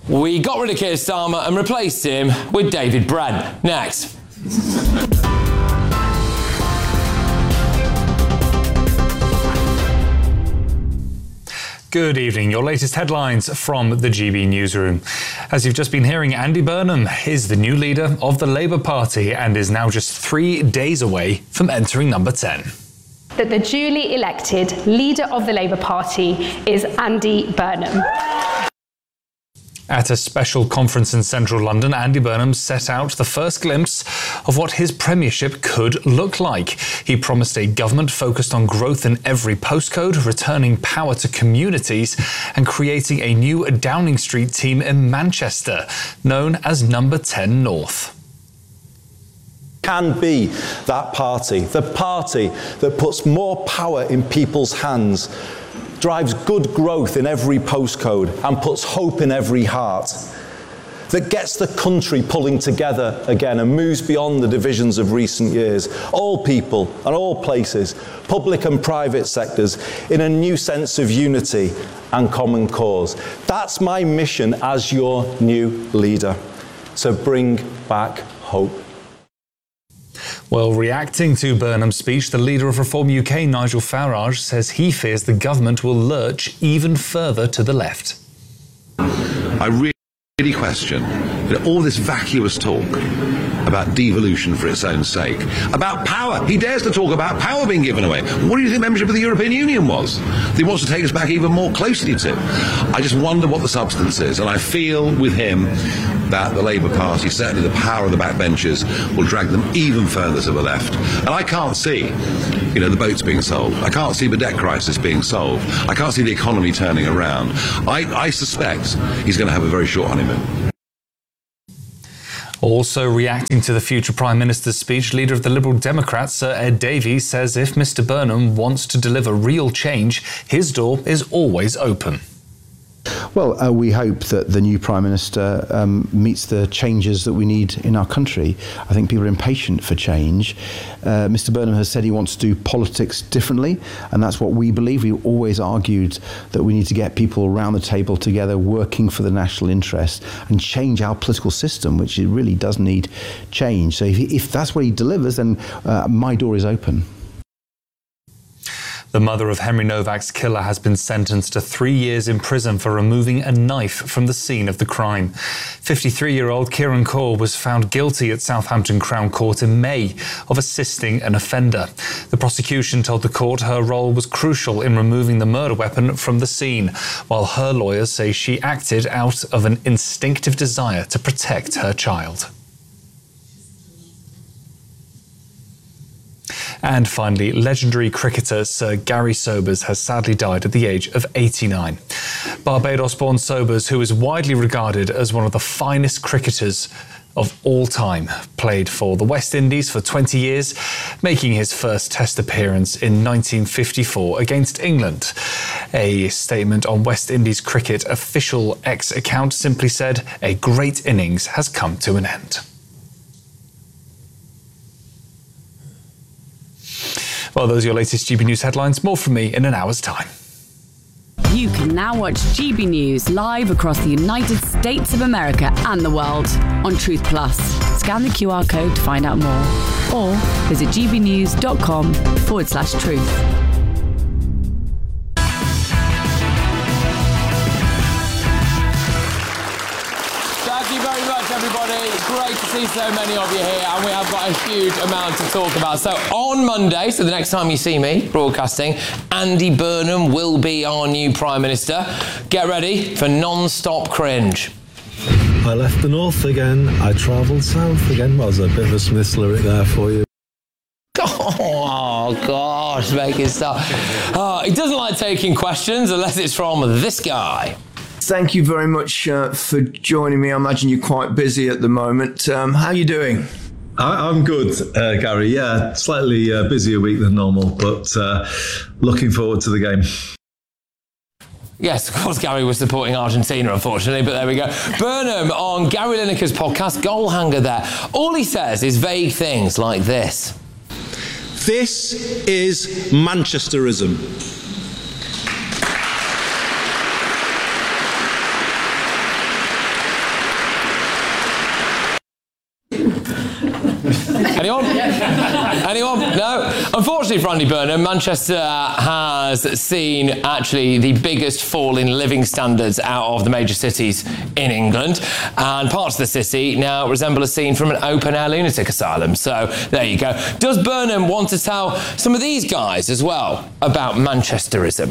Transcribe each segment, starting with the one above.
We got rid of Keir Starmer and replaced him with David Brent. Next. Good evening. Your latest headlines from the GB Newsroom. As you've just been hearing, Andy Burnham is the new leader of the Labour Party and is now just 3 days away from entering number 10. That the duly elected leader of the Labour Party is Andy Burnham. At a special conference in central London, Andy Burnham set out the first glimpse of what his premiership could look like. He promised a government focused on growth in every postcode, returning power to communities and creating a new Downing Street team in Manchester, known as Number 10 North. Can be that party, the party that puts more power in people's hands, drives good growth in every postcode and puts hope in every heart, that gets the country pulling together again and moves beyond the divisions of recent years, all people and all places, public and private sectors, in a new sense of unity and common cause. That's my mission as your new leader, to bring back hope. Well, reacting to Burnham's speech, the leader of Reform UK, Nigel Farage, says he fears the government will lurch even further to the left. I really question all this vacuous talk about devolution for its own sake, about power. He dares to talk about power being given away. What do you think membership of the European Union was? That he wants to take us back even more closely to. I just wonder what the substance is, and I feel with him that the Labour Party, certainly the power of the backbenchers, will drag them even further to the left. And I can't see, the boats being solved. I can't see the debt crisis being solved. I can't see the economy turning around. I suspect he's going to have a very short honeymoon. Also reacting to the future Prime Minister's speech, leader of the Liberal Democrats, Sir Ed Davies, says if Mr Burnham wants to deliver real change, his door is always open. Well, we hope that the new Prime Minister meets the changes that we need in our country. I think people are impatient for change. Mr Burnham has said he wants to do politics differently, and that's what we believe. We've always argued that we need to get people around the table together working for the national interest and change our political system, which it really does need change. So if that's what he delivers, then my door is open. The mother of Henry Novak's killer has been sentenced to 3 years in prison for removing a knife from the scene of the crime. 53-year-old Kieran Kaur was found guilty at Southampton Crown Court in May of assisting an offender. The prosecution told the court her role was crucial in removing the murder weapon from the scene, while her lawyers say she acted out of an instinctive desire to protect her child. And finally, legendary cricketer Sir Gary Sobers has sadly died at the age of 89. Barbados-born Sobers, who is widely regarded as one of the finest cricketers of all time, played for the West Indies for 20 years, making his first Test appearance in 1954 against England. A statement on West Indies Cricket official X account simply said, "A great innings has come to an end." Well, those are your latest GB News headlines. More from me in an hour's time. You can now watch GB News live across the United States of America and the world on Truth Plus. Scan the QR code to find out more or visit gbnews.com/truth. Thank you very much, everybody. Great to see so many of you here, and we have got a huge amount to talk about. So on Monday, so the next time you see me broadcasting, Andy Burnham will be our new Prime Minister. Get ready for non-stop cringe. I left the north again, I travelled south again. Well, there's a bit of a Smiths lyric there for you. Oh, gosh, making stuff. He doesn't like taking questions unless it's from this guy. Thank you very much for joining me. I imagine you're quite busy at the moment. How are you doing? I'm good, Gary. Yeah, slightly busier week than normal, but looking forward to the game. Yes, of course, Gary was supporting Argentina, unfortunately, but there we go. Burnham on Gary Lineker's podcast, Goal Hanger there. All he says is vague things like this. This is Manchesterism. Anyone? Anyone? No? Unfortunately for Andy Burnham, Manchester has seen actually the biggest fall in living standards out of the major cities in England, and parts of the city now resemble a scene from an open-air lunatic asylum. So there you go. Does Burnham want to tell some of these guys as well about Manchesterism?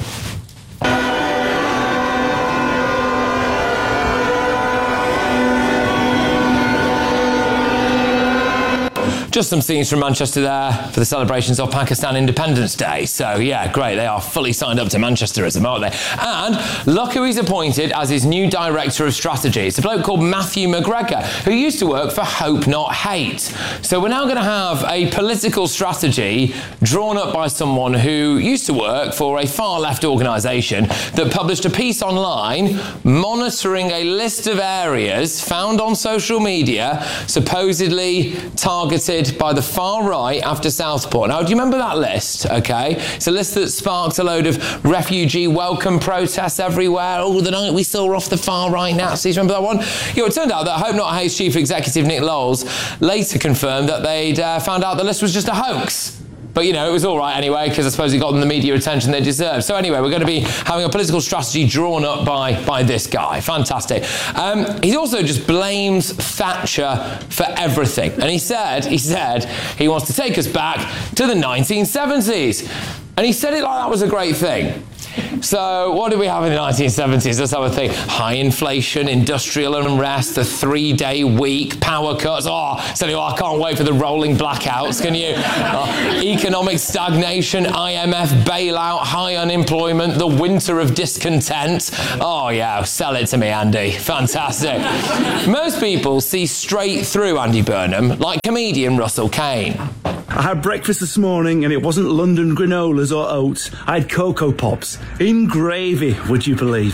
Just some scenes from Manchester there for the celebrations of Pakistan Independence Day. So, yeah, great. They are fully signed up to Manchesterism, aren't they? And look who he's appointed as his new director of strategy. It's a bloke called Matthew McGregor, who used to work for Hope Not Hate. So we're now going to have a political strategy drawn up by someone who used to work for a far-left organisation that published a piece online monitoring a list of areas found on social media supposedly targeted by the far right after Southport. Now, do you remember that list? Okay, it's a list that sparked a load of refugee welcome protests everywhere. Oh, the night we saw off the far right Nazis. Remember that one? You know, it turned out that Hope Not Hate's chief executive Nick Lowles later confirmed that they'd found out the list was just a hoax. But, you know, it was all right anyway, because I suppose it got them the media attention they deserved. So anyway, we're going to be having a political strategy drawn up by this guy. Fantastic. He also just blames Thatcher for everything. And he said he wants to take us back to the 1970s. And he said it like that was a great thing. So what did we have in the 1970s? Let's have a think. High inflation, industrial unrest, the 3-day week, power cuts. Oh, I can't wait for the rolling blackouts, can you? Economic stagnation, IMF bailout, high unemployment, the winter of discontent. Oh yeah, sell it to me, Andy. Fantastic. Most people see straight through Andy Burnham, like comedian Russell Kane. I had breakfast this morning and it wasn't London granolas or oats. I had Cocoa Pops. In gravy, would you believe?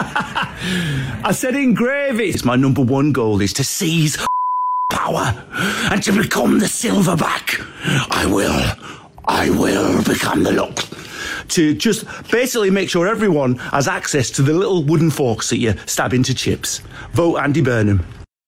I said in gravy. It's my number one goal is to seize power and to become the silverback. I will become the look. To just basically make sure everyone has access to the little wooden forks that you stab into chips. Vote Andy Burnham.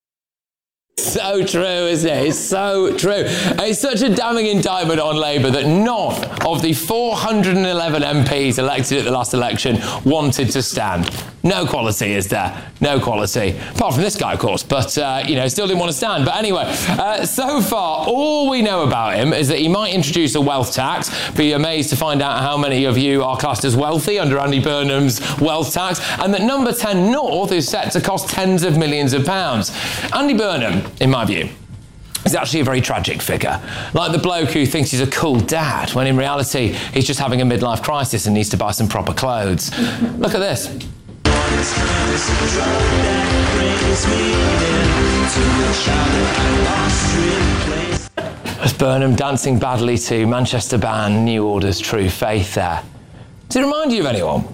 So true, isn't it? It's so true. It's such a damning indictment on Labour that none of the 411 MPs elected at the last election wanted to stand. No quality, is there? No quality. Apart from this guy, of course, but, still didn't want to stand. But anyway, so far, all we know about him is that he might introduce a wealth tax. Be amazed to find out how many of you are classed as wealthy under Andy Burnham's wealth tax, and that Number 10 North is set to cost tens of millions of pounds. Andy Burnham, in my view, is actually a very tragic figure. Like the bloke who thinks he's a cool dad, when in reality, he's just having a midlife crisis and needs to buy some proper clothes. Look at this. As Burnham dancing badly to Manchester band New Order's True Faith there. Does it remind you of anyone?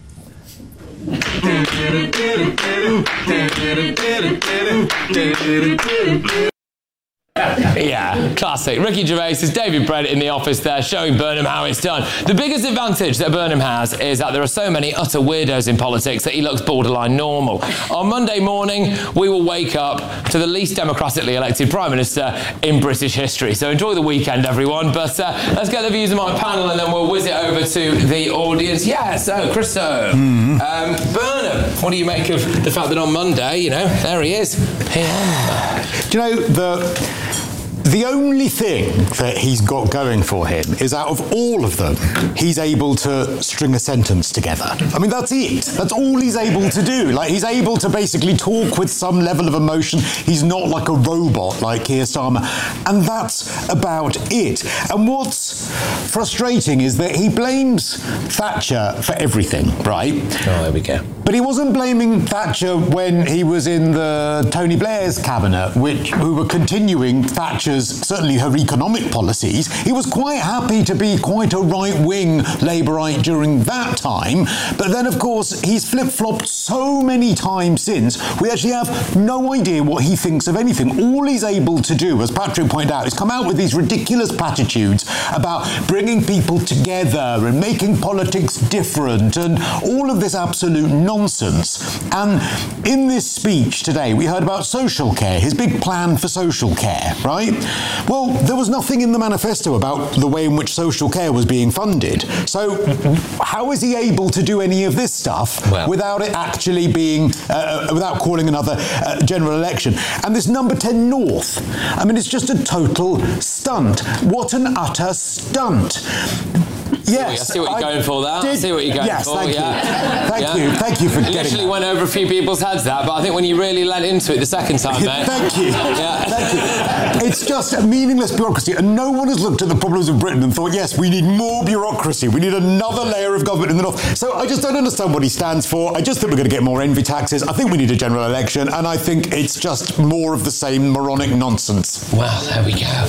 Yeah, classic. Ricky Gervais is David Brent in the office there, showing Burnham how it's done. The biggest advantage that Burnham has is that there are so many utter weirdos in politics that he looks borderline normal. On Monday morning, we will wake up to the least democratically elected Prime Minister in British history. So enjoy the weekend, everyone. But let's get the views of my panel and then we'll whiz it over to the audience. Yeah, so, Christo. Burnham, what do you make of the fact that on Monday, there he is. Do you know, the only thing that he's got going for him is out of all of them, he's able to string a sentence together. I mean, that's it. That's all he's able to do. Like, he's able to basically talk with some level of emotion. He's not like a robot like Keir Starmer. And that's about it. And what's frustrating is that he blames Thatcher for everything, right? Oh, there we go. But he wasn't blaming Thatcher when he was in the Tony Blair's cabinet, who were continuing Thatcher's, certainly her economic policies. He was quite happy to be quite a right-wing Labourite during that time. But then, of course, he's flip-flopped so many times since, we actually have no idea what he thinks of anything. All he's able to do, as Patrick pointed out, is come out with these ridiculous platitudes about bringing people together and making politics different and all of this absolute nonsense. nonsense. And in this speech today, we heard about social care, his big plan for social care, right? Well, there was nothing in the manifesto about the way in which social care was being funded. So how is he able to do any of this stuff without it actually being, without calling another general election? And this number 10 North, I mean, it's just a total stunt. What an utter stunt. Yes, I see what you're going for there. I see what you're going for. Thank you. Thank you for getting literally went over a few people's heads that, but I think when you really lent into it the second time, mate. Thank you. Thank you. It's just a meaningless bureaucracy, and no one has looked at the problems of Britain and thought, yes, we need more bureaucracy. We need another layer of government in the north. So I just don't understand what he stands for. I just think we're going to get more envy taxes. I think we need a general election, and I think it's just more of the same moronic nonsense. Well, there we go.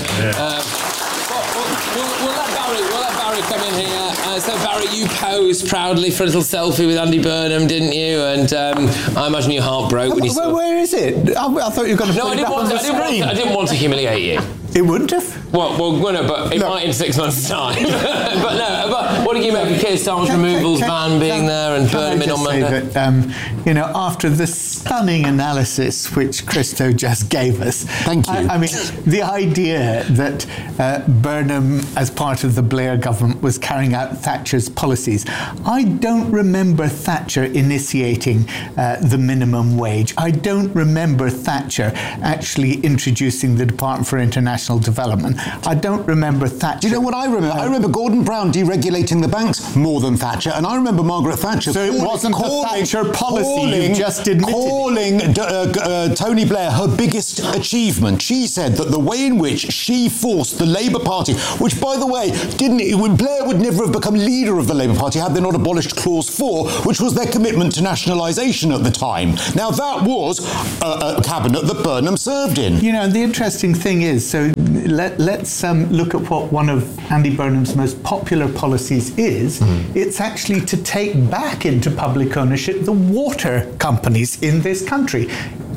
We'll let Barry come in here. So Barry, you posed proudly for a little selfie with Andy Burnham, didn't you? And I imagine your heart broke when you saw... Where is it? I thought you were going to put it up on the screen. I didn't want to humiliate you. It wouldn't have? Well, no, but it might in 6 months' time. but what do you make of Keir Starmer's removals ban being there and Burnham in on Monday? That, after the stunning analysis which Christo just gave us, thank you. I mean, the idea that Burnham, as part of the Blair government, was carrying out Thatcher's policies. I don't remember Thatcher initiating the minimum wage. I don't remember Thatcher actually introducing the Department for International Development. I don't remember Thatcher. Do you know what I remember? I remember Gordon Brown deregulating the banks more than Thatcher, and I remember Margaret Thatcher. So it wasn't the Thatcher policy you just admitted. Calling Tony Blair her biggest achievement. She said that the way in which she forced the Labour Party, which, by the way, Blair would never have become leader of the Labour Party had they not abolished Clause 4, which was their commitment to nationalisation at the time. Now, that was a cabinet that Burnham served in. The interesting thing is, so let's look at what one of Andy Burnham's most popular policies is. It's actually to take back into public ownership the water companies in this country.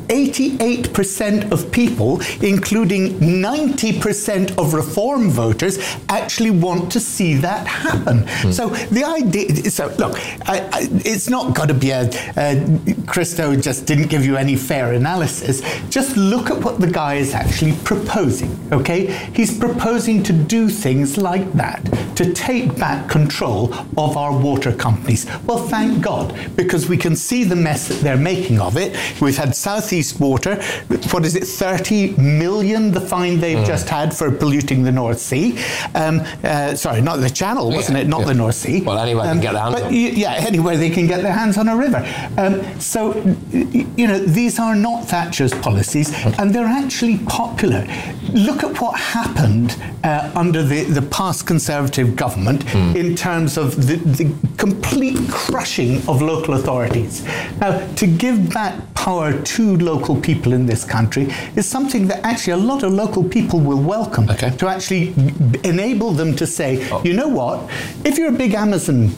88% of people, including 90% of Reform voters, actually want to see that happen. So the idea, look, it's not got to be Christo just didn't give you any fair analysis. Just look at what the guy is actually proposing, okay? He's proposing to do things like that, to take back control of our water companies. Well, thank God, because we can see the mess that they're making of it. We've had South East Water, what is it, 30 million, the fine they've just had for polluting the North Sea. Sorry, not the Channel, wasn't it? Not the North Sea. Well, anywhere they can get their hands on. Anywhere they can get their hands on a river. So, these are not Thatcher's policies, and they're actually popular. Look at what happened under the past Conservative government in terms of the complete crushing of local authorities. Now, to give back power to local people in this country is something that actually a lot of local people will welcome, to actually enable them to say, you know what, if you're a big Amazon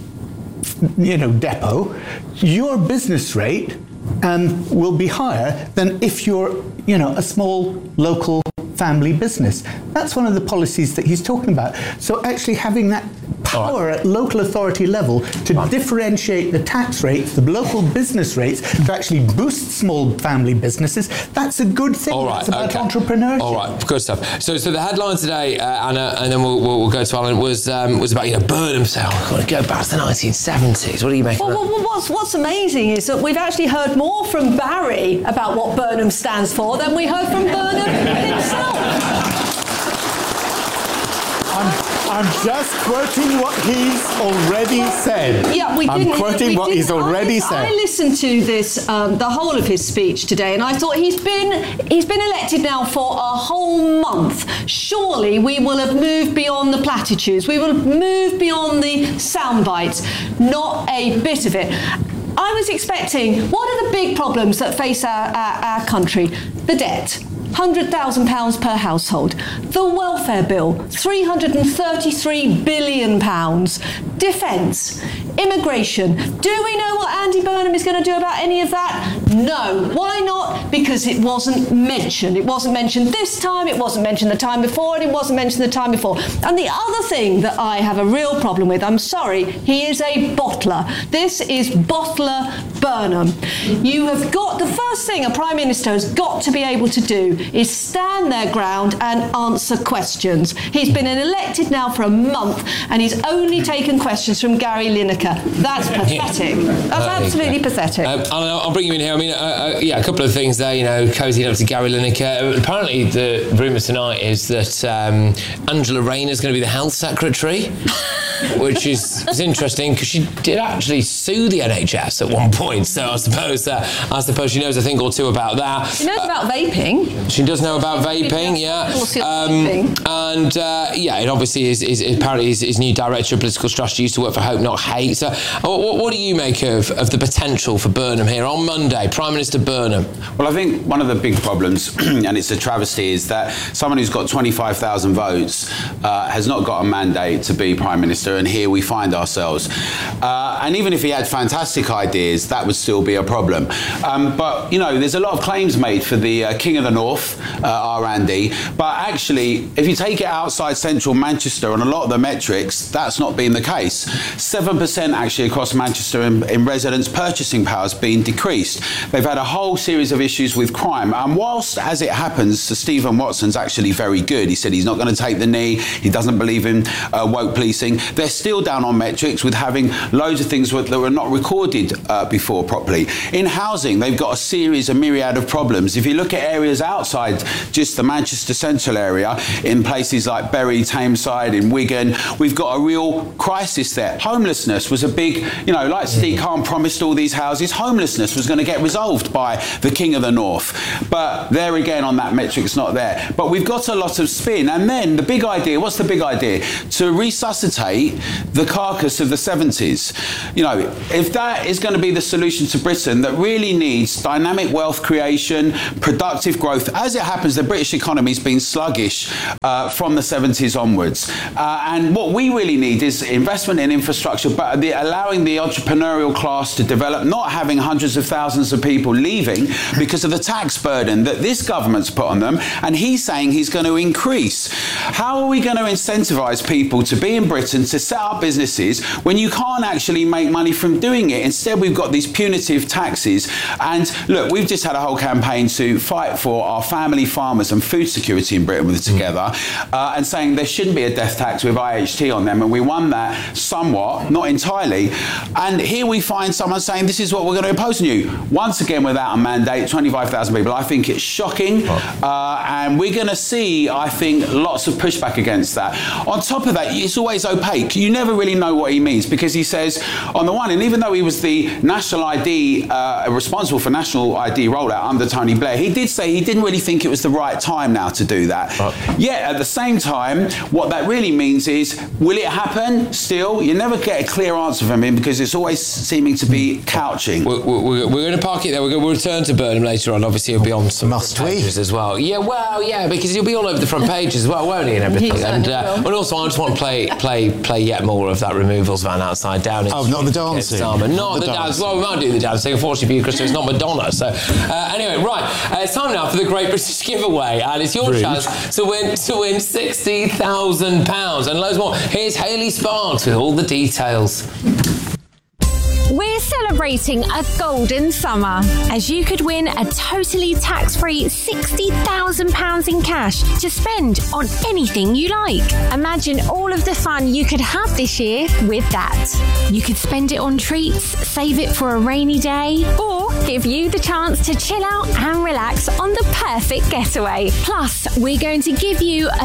depot, your business rate will be higher than if you're a small local family business. That's one of the policies that he's talking about. So actually having that power at local authority level to differentiate the tax rates, the local business rates, to actually boost small family businesses, that's a good thing. It's about entrepreneurship. All right, good stuff. So the headline today, Anna, and then we'll go to Alan, was about Burnham saying, I've got to go back to the 1970s. What do you make of that? What's amazing is that we've actually heard more from Barry about what Burnham stands for than we heard from Burnham himself. I'm just quoting what he's already said. Yeah, I'm quoting what he's already said. I listened to this, the whole of his speech today, and I thought he's been elected now for a whole month. Surely we will have moved beyond the platitudes. We will have moved beyond the sound bites. Not a bit of it. I was expecting, what are the big problems that face our country? The debt. £100,000 per household. The welfare bill, £333 billion. Defence, immigration. Do we know what Andy Burnham is going to do about any of that? No. Why not? Because it wasn't mentioned. It wasn't mentioned this time, it wasn't mentioned the time before, and it wasn't mentioned the time before. And the other thing that I have a real problem with, I'm sorry, he is a bottler. This is Bottler Burnham. You have got, the first thing a Prime Minister has got to be able to do is stand their ground and answer questions. He's been elected now for a month and he's only taken questions from Gary Lineker. That's pathetic. That's absolutely pathetic. I'll bring you in here. I mean, a couple of things there, cozying up to Gary Lineker. Apparently the rumour tonight is that Angela Rayner is going to be the health secretary, which is interesting because she did actually sue the NHS at one point. So I suppose she knows a thing or two about that. She knows about vaping. She does know about vaping, yeah. And it obviously is apparently his new director of political strategy used to work for Hope Not Hate. So what do you make of the potential for Burnham here on Monday, Prime Minister Burnham? Well, I think one of the big problems, and it's a travesty, is that someone who's got 25,000 votes has not got a mandate to be Prime Minister, and here we find ourselves. And even if he had fantastic ideas, that would still be a problem. But, there's a lot of claims made for the King of the North, our Andy, but actually, if you take it outside central Manchester, on a lot of the metrics, that's not been the case. 7% actually across Manchester in residents' purchasing power has been decreased. They've had a whole series of issues with crime. And whilst, as it happens, Sir Stephen Watson's actually very good. He said he's not going to take the knee. He doesn't believe in woke policing. They're still down on metrics with having loads of things that were not recorded before properly. In housing, they've got a myriad of problems. If you look at areas outside just the Manchester Central area, in places like Bury, Tameside, in Wigan, we've got a real crisis there. Homelessness was a big, like Sadiq Khan promised all these houses, homelessness was going to get resolved by the King of the North. But there again, on that metric, it's not there. But we've got a lot of spin. And then the big idea, what's the big idea? To resuscitate the carcass of the 70s. If that is going to be the solution to Britain that really needs dynamic wealth creation, productive growth, as it happens, the British economy's been sluggish from the 70s onwards. And what we really need is investment in infrastructure, but allowing the entrepreneurial class to develop, not having hundreds of thousands of people leaving because of the tax burden that this government's put on them, and he's saying he's going to increase. How are we going to incentivise people to be in Britain, to set up businesses, when you can't actually make money from doing it? Instead, we've got these punitive taxes. And look, we've just had a whole campaign to fight for our family farmers and food security in Britain with Together, and saying there shouldn't be a death tax with IHT on them, and we won that somewhat, not entirely. And here we find someone saying this is what we're going to impose on you. Once again, without a mandate, 25,000 people. I think it's shocking, and we're going to see, I think, lots of pushback against that. On top of that, it's always opaque. You never really know what he means, because he says, on the one, and even though he was the national ID, responsible for national ID rollout under Tony Blair, he did say he didn't really think it was the right time now to do that. Yet, at the same time, what that really means is, will it happen? Still, you never get a clear answer from him, because it's always seeming to be couching. We're going to park it there. We'll return to Burnham later on. Obviously, he'll be on some pages as well. Yeah, because he'll be all over the front page as well, won't he, and everything. And also, I just want to play yet more of that removals van outside Downing. Oh, not the dancing. Not the dance. Well, we might do the dancing. Unfortunately, because it's not Madonna. So, anyway, right. It's time now for the Great British Giveaway, and it's your chance to win £60,000 and loads more. Here's Hayley Sparks with all the details. We're celebrating a golden summer, as you could win a totally tax-free £60,000 in cash to spend on anything you like. Imagine all of the fun you could have this year with that. You could spend it on treats, save it for a rainy day, or give you the chance to chill out and relax on the perfect getaway. Plus, we're going to give you a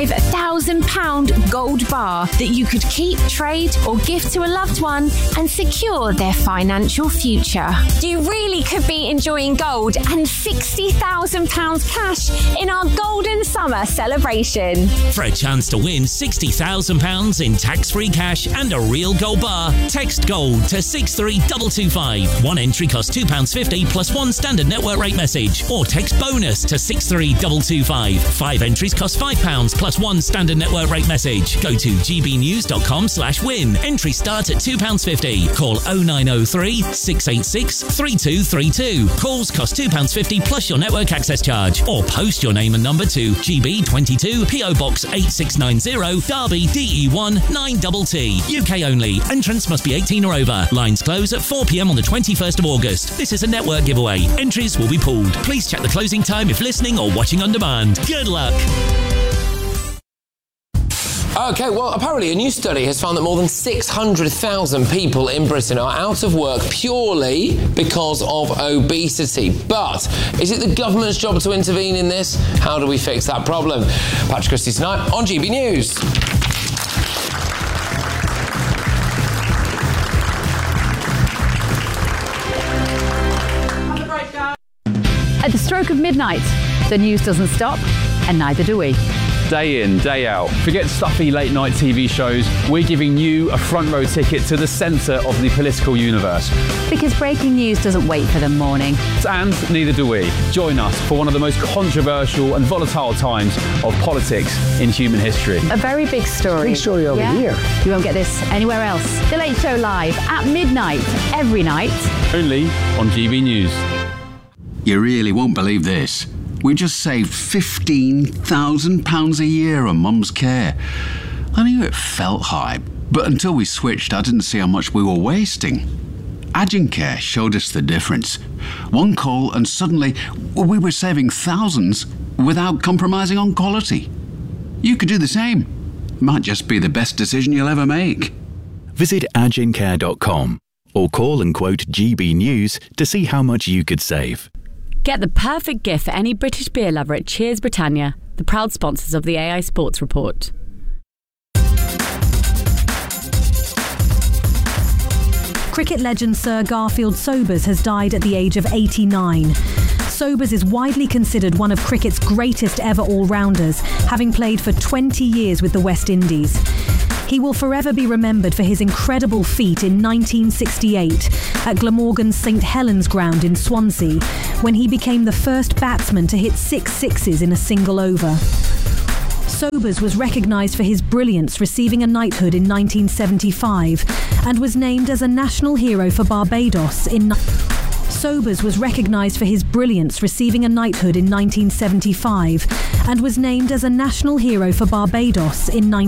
£5,000 gold bar that you could keep, trade, or gift to a loved one and secure their financial future. You really could be enjoying gold and £60,000 cash in our golden summer celebration. For a chance to win £60,000 in tax-free cash and a real gold bar, text GOLD to 63225. One entry costs £2.50 plus one standard network rate message, or text BONUS to 63225. 5 entries cost £5 plus one standard network rate message. Go to gbnews.com/win. Entry starts at £2.50. Call 0903 686 3232. Calls cost £2.50 plus your network access charge. Or post your name and number to GB22 PO Box 8690 Derby DE1 9TT. UK only. Entrance must be 18 or over. Lines close at 4 p.m. on the 21st of August. This is a network giveaway. Entries will be pulled. Please check the closing time if listening or watching on demand. Good luck. Okay, well, apparently a new study has found that more than 600,000 people in Britain are out of work purely because of obesity. But is it the government's job to intervene in this? How do we fix that problem? Patrick Christie tonight on GB News. At the stroke of midnight, the news doesn't stop, and neither do we. Day in, day out. Forget stuffy late night TV shows. We're giving you a front row ticket to the centre of the political universe. Because breaking news doesn't wait for the morning. And neither do we. Join us for one of the most controversial and volatile times of politics in human history. A very big story. Big story over here. You won't get this anywhere else. The Late Show live at midnight, every night. Only on GB News. You really won't believe this. We just saved £15,000 a year on Mum's care. I knew it felt high, but until we switched, I didn't see how much we were wasting. Agincare showed us the difference. One call and suddenly we were saving thousands without compromising on quality. You could do the same. Might just be the best decision you'll ever make. Visit agincare.com or call and quote GB News to see how much you could save. Get the perfect gift for any British beer lover at Cheers Britannia, the proud sponsors of the AI Sports Report. Cricket legend Sir Garfield Sobers has died at the age of 89. Sobers is widely considered one of cricket's greatest ever all-rounders, having played for 20 years with the West Indies. He will forever be remembered for his incredible feat in 1968 at Glamorgan's St Helens ground in Swansea, when he became the first batsman to hit 6 sixes in a single over. Sobers was recognised for his brilliance, receiving a knighthood in 1975, and was named as a national hero for Barbados in... Sobers was recognised for his brilliance, receiving a knighthood in 1975, and was named as a national hero for Barbados in